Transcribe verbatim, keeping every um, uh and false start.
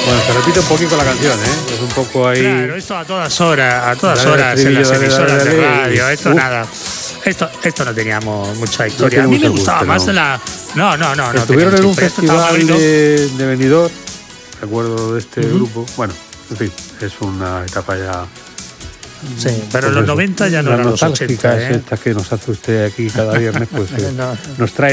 Bueno, se repite un poquito la canción, ¿eh? Es un poco ahí... Claro, esto a todas horas, a todas Dale, horas en las dale, emisoras dale, de dale, radio. y- Esto Uf. nada. Esto, esto no teníamos mucha No historia. tiene A mí me mucho gustaba gusto, más no. la... No, no, no. no Estuvieron tenía en un mucho, esto estaba festival bonito. de, de Benidorm, recuerdo de este Ujú. grupo. Bueno, en fin, es una etapa ya... Sí, pero pues los eso, noventa ya no las eran los nostálgicas ochenta, ¿eh? estas que nos hace usted aquí cada viernes, pues eh, No. nos trae